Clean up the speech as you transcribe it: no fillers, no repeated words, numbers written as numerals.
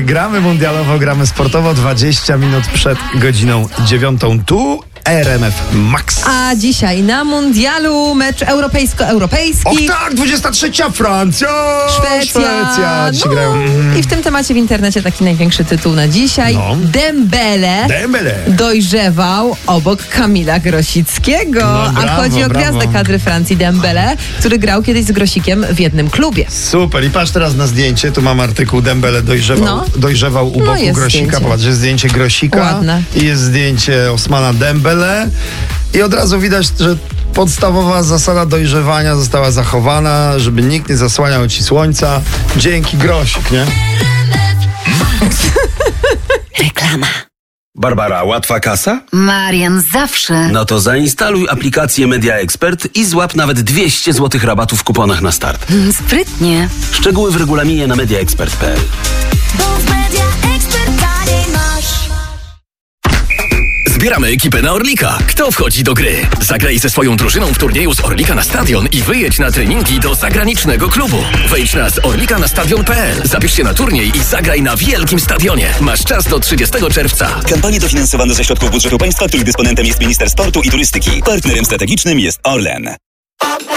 Gramy mundialowo, gramy sportowo, 20 minut przed godziną 9. Tu RMF Max. A dzisiaj na mundialu mecz europejsko-europejski. Och tak, 23. Francja, Szwecja. Dzisiaj grają. I w tym temacie w internecie taki największy tytuł na dzisiaj. No. Dembele dojrzewał obok Kamila Grosickiego. No, brawo, a chodzi o gwiazdę kadry Francji Dembele, który grał kiedyś z Grosikiem w jednym klubie. Super. I patrz teraz na zdjęcie. Tu mam artykuł Dembele dojrzewał u boku jest Grosika. zdjęcie. Popatrz, jest zdjęcie Grosika. Ładne. I jest zdjęcie Osmana Dembele. I od razu widać, że podstawowa zasada dojrzewania została zachowana, żeby nikt nie zasłaniał ci słońca. Dzięki Grosik, nie? Reklama. Barbara, łatwa kasa? Marian, zawsze. No to zainstaluj aplikację Media Expert i złap nawet 200 zł rabatu w kuponach na start. Sprytnie. Szczegóły w regulaminie na mediaexpert.pl. Zbieramy ekipę na Orlika. Kto wchodzi do gry? Zagraj ze swoją drużyną w turnieju z Orlika na Stadion i wyjedź na treningi do zagranicznego klubu. Wejdź na zorlikanastadion.pl. Zapisz się na turniej i zagraj na wielkim stadionie. Masz czas do 30 czerwca. Kampanie dofinansowane ze środków budżetu państwa, których dysponentem jest Minister Sportu i Turystyki. Partnerem strategicznym jest Orlen.